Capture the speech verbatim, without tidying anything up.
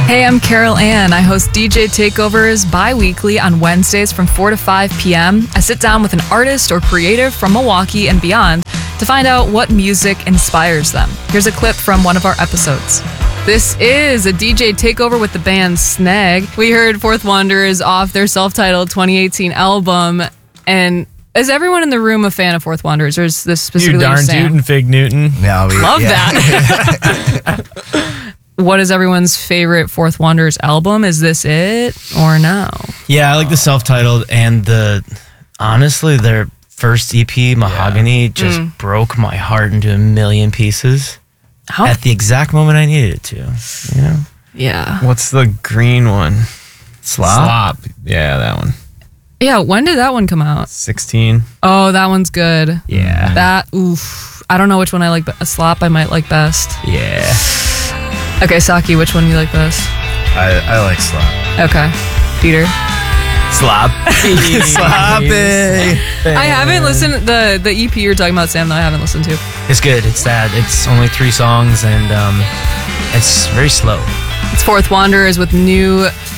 Hey, I'm Carol Ann. I host D J Takeovers bi-weekly on Wednesdays from four to five p.m. I sit down with an artist or creative from Milwaukee and beyond to find out what music inspires them. Here's a clip from one of our episodes. This is a D J Takeover with the band Snag. We heard Fourth Wanderers off their self-titled twenty eighteen album. And is everyone in the room a fan of Fourth Wanderers, or is this specifically You darn Sam? tootin' Fig Newton. No, we, Love yeah. that. What is everyone's favorite Fourth Wanderers album? Is this it or no? Yeah, I like the self-titled, and the honestly, their first E P, Mahogany, just Mm. broke my heart into a million pieces How? at the exact moment I needed it to. You know, Yeah. What's the green one? Slop. Slop. Yeah, that one. Yeah, when did that one come out? sixteen. Oh, that one's good. Yeah. That, oof. I don't know which one I like, but a Slop I might like best. Yeah. Okay, Saki, which one do you like best? I, I like slop. Okay. Peter? Slop. Sloppy. I haven't listened, the, the E P you're talking about, Sam, that I haven't listened to. It's good. It's that. It's only three songs, and um, it's very slow. It's Fourth Wanderers with New